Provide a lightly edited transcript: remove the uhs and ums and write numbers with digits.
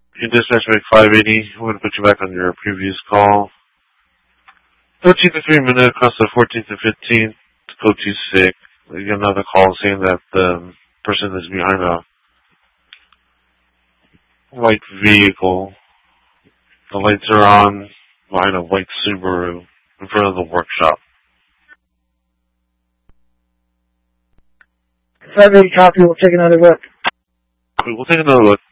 You dispatch Mike 580. We're going to put you back on your previous call. 13th to 3 minutes, across the 14th to 15th, code 26. We get another call saying that the person is behind a white vehicle. The lights are on behind a white Subaru in front of the workshop. 580 copy, we'll take another look. We'll take another look.